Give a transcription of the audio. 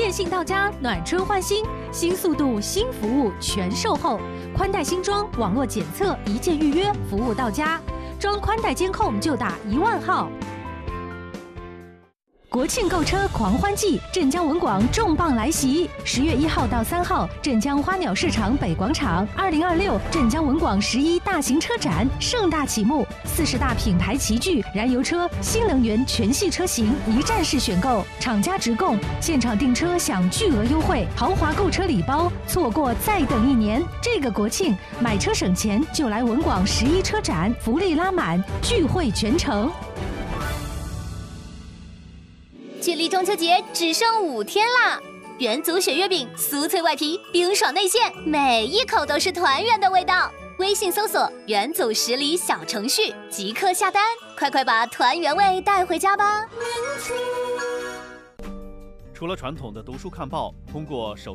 电信到家，暖春换新，新速度、新服务全售后，宽带新装，网络检测，一键预约，服务到家。装宽带监控就打10000号。国庆购车狂欢季，镇江文广重磅来袭！10月1号到3号，镇江花鸟市场北广场，2026镇江文广11大型车展盛大启幕，40大品牌齐聚，燃油车、新能源全系车型一站式选购，厂家直供，现场订车享巨额优惠，豪华购车礼包，错过再等1年。这个国庆买车省钱就来文广11车展，福利拉满，聚会全城。 距离中秋节只剩5天啦！元祖雪月饼，酥脆外皮，冰爽内馅，每一口都是团圆的味道。微信搜索“元祖10里”小程序即刻下单，快快把团圆味带回家吧！ 除了传统的读书看报，通过手